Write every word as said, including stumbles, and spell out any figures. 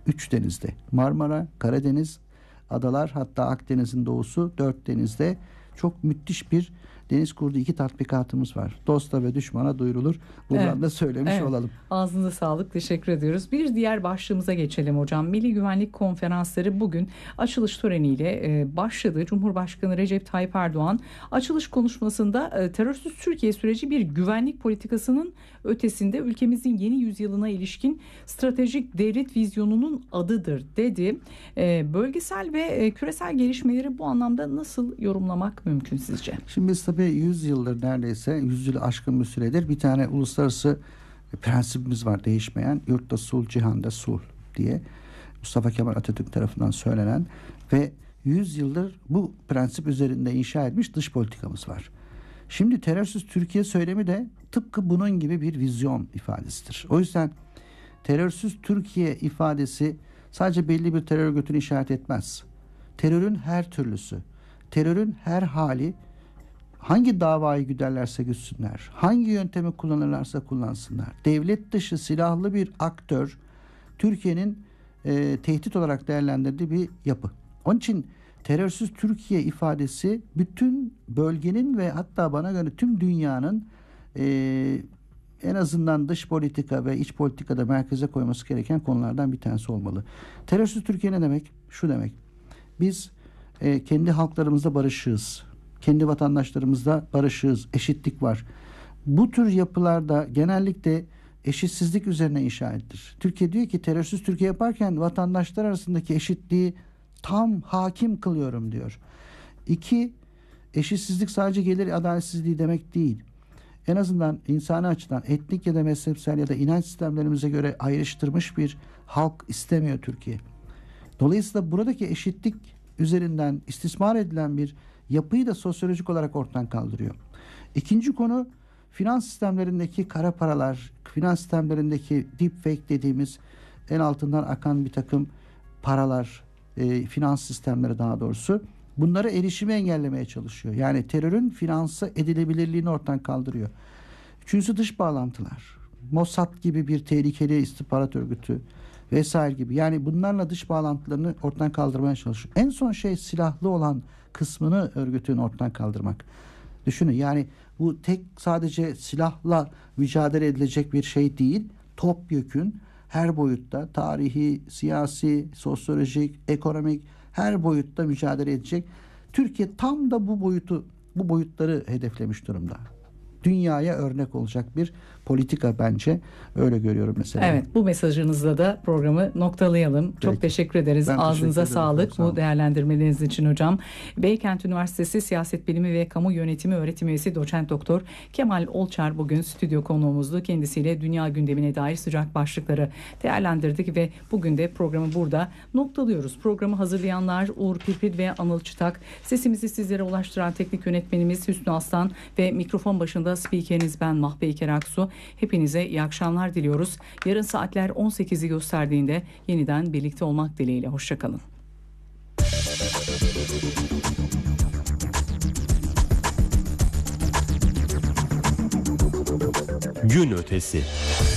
Üç denizde. Marmara, Karadeniz, adalar, hatta Akdeniz'in doğusu, dört denizde çok müthiş bir deniz kurdu iki tatbikatımız var. Dosta ve düşmana duyurulur. Buradan evet. da söylemiş evet. olalım. Ağzınıza sağlık. Teşekkür ediyoruz. Bir diğer başlığımıza geçelim hocam. Milli Güvenlik Konferansları bugün açılış töreniyle e, başladı. Cumhurbaşkanı Recep Tayyip Erdoğan açılış konuşmasında e, terörsüz Türkiye süreci bir güvenlik politikasının ötesinde ülkemizin yeni yüzyılına ilişkin stratejik devlet vizyonunun adıdır dedi. E, bölgesel ve e, küresel gelişmeleri bu anlamda nasıl yorumlamak mümkün sizce? Şimdi biz tabii yüz yıldır, neredeyse yüz yılı aşkın bir süredir bir tane uluslararası prensibimiz var değişmeyen. Yurtta sulh, cihanda sulh diye Mustafa Kemal Atatürk tarafından söylenen ve yüz yıldır bu prensip üzerinde inşa edilmiş dış politikamız var. Şimdi terörsüz Türkiye söylemi de tıpkı bunun gibi bir vizyon ifadesidir. O yüzden terörsüz Türkiye ifadesi sadece belli bir terör örgütünü işaret etmez. Terörün her türlüsü, terörün her hali, hangi davayı güderlerse gütsünler, hangi yöntemi kullanırlarsa kullansınlar, devlet dışı silahlı bir aktör Türkiye'nin e, tehdit olarak değerlendirdiği bir yapı. Onun için terörsüz Türkiye ifadesi bütün bölgenin ve hatta bana göre tüm dünyanın e, en azından dış politika ve iç politikada merkeze koyması gereken konulardan bir tanesi olmalı. Terörsüz Türkiye ne demek? Şu demek: biz e, kendi halklarımızda barışığız. Kendi vatandaşlarımızda barışığız, eşitlik var. Bu tür yapılarda genellikle eşitsizlik üzerine inşa edilir. Türkiye diyor ki terörsüz Türkiye yaparken vatandaşlar arasındaki eşitliği tam hakim kılıyorum diyor. İki, eşitsizlik sadece gelir adaletsizliği demek değil. En azından insani açıdan etnik ya da mezhepsel ya da inanç sistemlerimize göre ayrıştırmış bir halk istemiyor Türkiye. Dolayısıyla buradaki eşitlik üzerinden istismar edilen bir yapıyı da sosyolojik olarak ortadan kaldırıyor. İkinci konu, finans sistemlerindeki kara paralar, finans sistemlerindeki deepfake dediğimiz en altından akan bir takım paralar, e, finans sistemleri daha doğrusu, bunlara erişimi engellemeye çalışıyor. Yani terörün finanse edilebilirliğini ortadan kaldırıyor. Üçüncüsü dış bağlantılar. Mossad gibi bir tehlikeli istihbarat örgütü vesaire gibi. Yani bunlarla dış bağlantılarını ortadan kaldırmaya çalışıyor. En son şey, silahlı olan kısmını örgütün ortadan kaldırmak. Düşünün, yani bu tek sadece silahla mücadele edilecek bir şey değil. Topyekün her boyutta, tarihi, siyasi, sosyolojik, ekonomik her boyutta mücadele edecek. Türkiye tam da bu boyutu, bu boyutları hedeflemiş durumda. Dünyaya örnek olacak bir politika bence. Öyle görüyorum mesela. Evet, bu mesajınızla da programı noktalayalım. Peki. Çok teşekkür ederiz. Ben Ağzınıza teşekkür sağlık bu değerlendirmeleriniz için hocam. Beykent Üniversitesi Siyaset Bilimi ve Kamu Yönetimi öğretim üyesi doçent doktor Kemal Olçar bugün stüdyo konuğumuzdu. Kendisiyle dünya gündemine dair sıcak başlıkları değerlendirdik ve bugün de programı burada noktalıyoruz. Programı hazırlayanlar Uğur Pirpir ve Anıl Çıtak. Sesimizi sizlere ulaştıran teknik yönetmenimiz Hüsnü Aslan ve mikrofon başında spikeriniz ben Mahpe İker Aksu. Hepinize iyi akşamlar diliyoruz. Yarın saatler on sekizi gösterdiğinde yeniden birlikte olmak dileğiyle. Hoşçakalın. Gün ötesi.